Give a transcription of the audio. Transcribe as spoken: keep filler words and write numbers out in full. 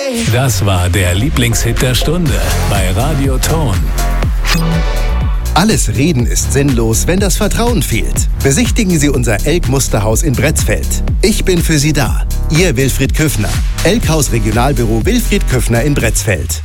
Das war der Lieblingshit der Stunde bei Radio Ton. Alles Reden ist sinnlos, wenn das Vertrauen fehlt. Besichtigen Sie unser Elk-Musterhaus in Bretzfeld. Ich bin für Sie da. Ihr Wilfried Küffner. Elkhaus Regionalbüro Wilfried Küffner in Bretzfeld.